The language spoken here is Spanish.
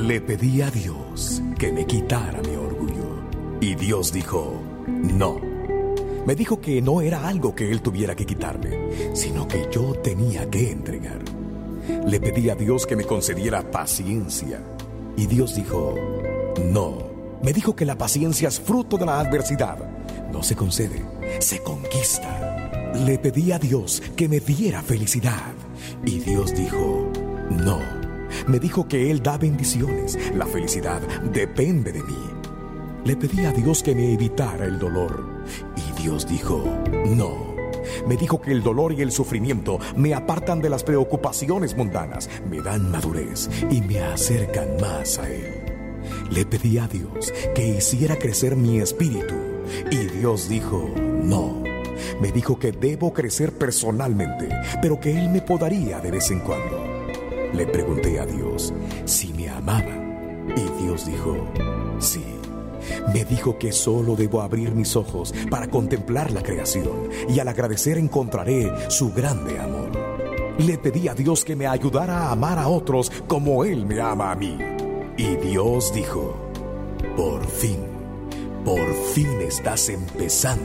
Le pedí a Dios que me quitara mi orgullo. Y Dios dijo, no. Me dijo que no era algo que Él tuviera que quitarme, sino que yo tenía que entregar. Le pedí a Dios que me concediera paciencia. Y Dios dijo, no. Me dijo que la paciencia es fruto de la adversidad. No se concede, se conquista. Le pedí a Dios que me diera felicidad. Y Dios dijo, no. Me dijo que Él da bendiciones. La felicidad depende de mí. Le pedí a Dios que me evitara el dolor. Y Dios dijo, no. Me dijo que el dolor y el sufrimiento me apartan de las preocupaciones mundanas, me dan madurez y me acercan más a Él. Le pedí a Dios que hiciera crecer mi espíritu. Y Dios dijo, no. Me dijo que debo crecer personalmente, pero que Él me podaría de vez en cuando. Le pregunté a Dios si me amaba. Y Dios dijo, sí. Me dijo que solo debo abrir mis ojos para contemplar la creación, y al agradecer encontraré su grande amor. Le pedí a Dios que me ayudara a amar a otros como Él me ama a mí. Y Dios dijo, por fin estás empezando